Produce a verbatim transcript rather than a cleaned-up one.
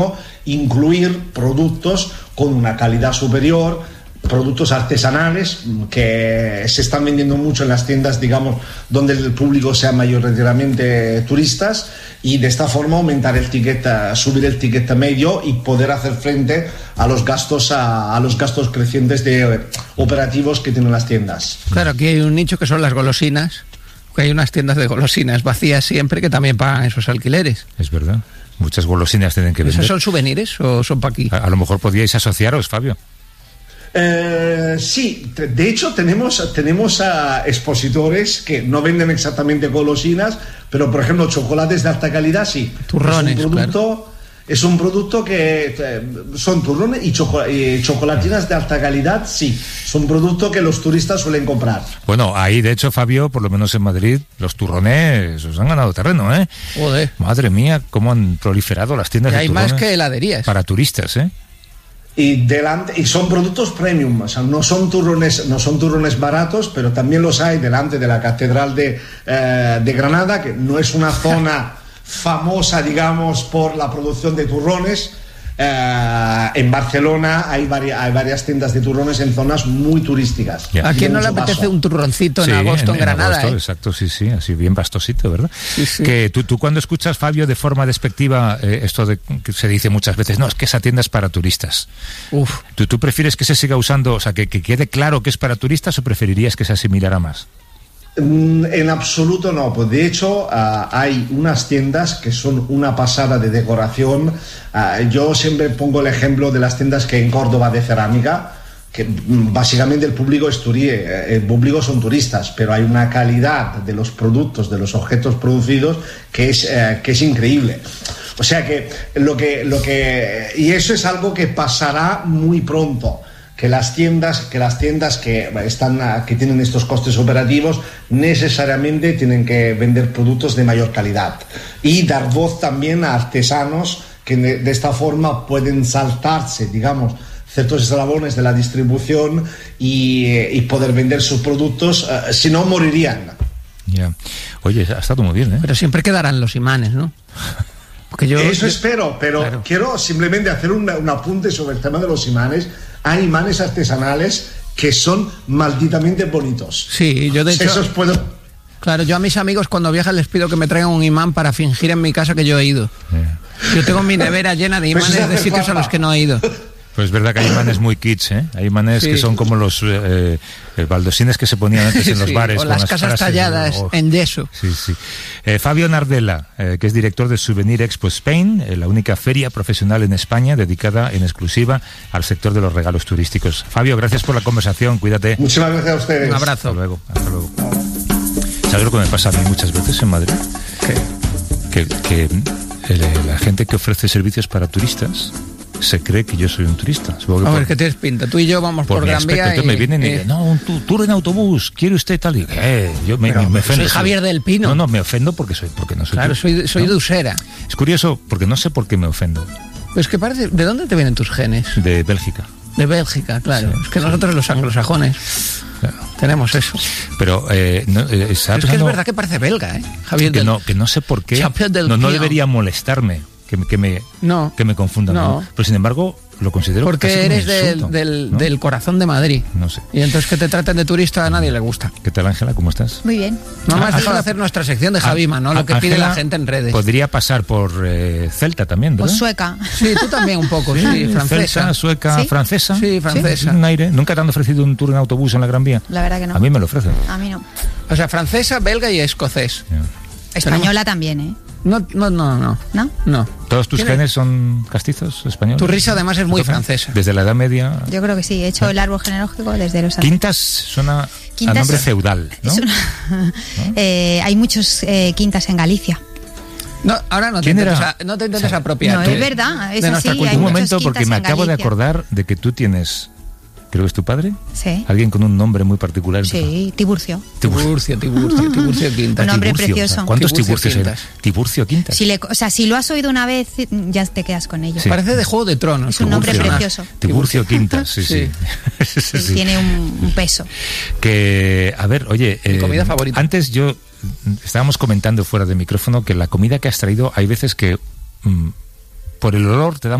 incluir productos con una calidad superior, productos artesanales que se están vendiendo mucho en las tiendas, digamos, donde el público sea mayoritariamente turistas, y de esta forma aumentar el ticket, subir el ticket medio y poder hacer frente a los gastos a, a los gastos crecientes de operativos que tienen las tiendas. Claro, aquí hay un nicho que son las golosinas, que hay unas tiendas de golosinas vacías siempre que también pagan esos alquileres. Es verdad. Muchas golosinas tienen que vender. ¿Esos son souvenirs o son para aquí? A, a lo mejor podríais asociaros, Fabio. Eh, sí, de hecho tenemos, tenemos a expositores que no venden exactamente golosinas, pero por ejemplo chocolates de alta calidad sí. Turrones, es un producto, claro. Es un producto que eh, son turrones y, choco, y chocolatinas de alta calidad, sí. Son productos que los turistas suelen comprar. Bueno, ahí de hecho, Fabio, por lo menos en Madrid, los turrones os han ganado terreno, ¿eh? Joder. Madre mía, cómo han proliferado las tiendas y de hay turrones. Hay más que heladerías. Para turistas, ¿eh? Y, delante, y son productos premium, o sea, no son turrones, no son turrones baratos, pero también los hay delante de la Catedral de, eh, de Granada, que no es una zona famosa, digamos, por la producción de turrones. Eh, en Barcelona hay, vari- hay varias tiendas de turrones en zonas muy turísticas. Yeah. ¿A quién no le apetece paso? Un turroncito en sí, agosto en, en Granada? Agosto, ¿eh? Exacto, sí, sí, así bien pastosito, ¿verdad? Sí, sí. Que tú, tú cuando escuchas, Fabio, de forma despectiva, eh, esto de que se dice muchas veces, no, es que esa tienda es para turistas. Uf. ¿Tú, tú prefieres que se siga usando, o sea, que, que quede claro que es para turistas, o preferirías que se asimilara más? En absoluto no, pues de hecho uh, hay unas tiendas que son una pasada de decoración. Uh, yo siempre pongo el ejemplo de las tiendas que hay en Córdoba de cerámica, que básicamente el público es turi- el público son turistas, pero hay una calidad de los productos, de los objetos producidos que es, uh, que es increíble. O sea que lo que, lo que y eso es algo que pasará muy pronto. Que las tiendas, que las tiendas que están, que tienen estos costes operativos necesariamente tienen que vender productos de mayor calidad y dar voz también a artesanos que de esta forma pueden saltarse, digamos, ciertos eslabones de la distribución y, y poder vender sus productos, uh, si no morirían. Ya. Yeah. Oye, ha estado muy bien, ¿eh? Pero siempre quedarán los imanes, ¿no? Porque yo, Eso yo... espero, pero claro. Quiero simplemente hacer un, un apunte sobre el tema de los imanes. Hay imanes artesanales que son malditamente bonitos. Sí, yo de hecho... Esos puedo... Claro, yo a mis amigos cuando viajan les pido que me traigan un imán para fingir en mi casa que yo he ido. Yeah. Yo tengo mi nevera llena de imanes pues de sitios falta. a los que no he ido. Pues es verdad que hay imanes muy kits, ¿eh? Hay imanes sí. que son como los eh, eh, baldosines que se ponían antes en los sí, bares. O las, las casas frases, talladas o, en yeso. Sí, sí. Eh, Fabio Nardella, eh, que es director de Souvenir Expo Spain, eh, la única feria profesional en España dedicada en exclusiva al sector de los regalos turísticos. Fabio, gracias por la conversación, cuídate. Muchísimas gracias a ustedes. Un abrazo. Hasta luego, hasta luego. ¿Sabes lo que me pasa a mí muchas veces en Madrid? ¿Qué? Que, que el, la gente que ofrece servicios para turistas se cree que yo soy un turista. A ver, por, ¿qué tienes pinta? Tú y yo vamos por, por Gran Vía y... me vienen y eh. dicen, no, un tour en autobús, ¿quiere usted tal? Y eh, yo me, me, me ofendo. Soy Javier del Pino. No, no, me ofendo porque soy porque no soy Claro, turista, soy, soy ¿no? de Usera. Es curioso, porque no sé por qué me ofendo. Pues que parece... ¿De dónde te vienen tus genes? De Bélgica. De Bélgica, claro. Sí, es que sí. nosotros los anglosajones claro. tenemos eso. Pero eh, no, eh, es que es verdad que parece belga, ¿eh? Javier que del... no, que no sé por qué. Del no, no debería molestarme que, que me no. que me confundan. No. ¿no? Pero sin embargo lo considero porque casi eres un insulto, del, del, ¿no? del corazón de Madrid. No sé. Y entonces que te traten de turista a nadie le gusta. ¿Qué tal, Ángela? ¿Cómo estás? Muy bien. No me has dejado hacer nuestra sección de Javima, ¿no? Lo que Ángela pide la gente en redes. Podría pasar por eh, celta también, ¿verdad? O sueca. Sí, tú también un poco, sí, sí francesa. Celta, sueca, ¿Sí? francesa. Sí, francesa. ¿Sí? Un aire. ¿Nunca te han ofrecido un tour en autobús en la Gran Vía? La verdad que no. A mí me lo ofrecen. A mí no. O sea, francesa, belga y escocés. Yeah. Española también, ¿eh? No, no, no, no. ¿No? No. ¿Todos tus genes son castizos españoles? Tu risa además es muy francesa. Desde la Edad Media. Yo creo que sí. He hecho el árbol genealógico desde los... Quintas suena Quintas, a nombre feudal, ¿no? Una... ¿no? Eh, hay muchos eh, quintas en Galicia. No, ahora no te intentes, a, no te intentes o sea, apropiar. No, es verdad. Es de así. Hay un momento, porque me acabo de acordar de que tú tienes... Creo que es tu padre. Sí. Alguien con un nombre muy particular. Sí, Tiburcio. Tiburcio, Tiburcio, Tiburcio Quintas. Un nombre Tiburcio, precioso. O sea, ¿cuántos Tiburcio Tiburcios hay? Tiburcio Quintas. Si le, o sea, si lo has oído una vez, ya te quedas con ello. Sí. Parece de Juego de Tronos. Es un nombre precioso. Tiburcio Quintas, sí, sí. sí. sí, sí. Tiene un, un peso. Que, a ver, oye... Mi eh, comida favorita. Antes yo... Estábamos comentando fuera de micrófono que la comida que has traído hay veces que... Mmm, por el olor te da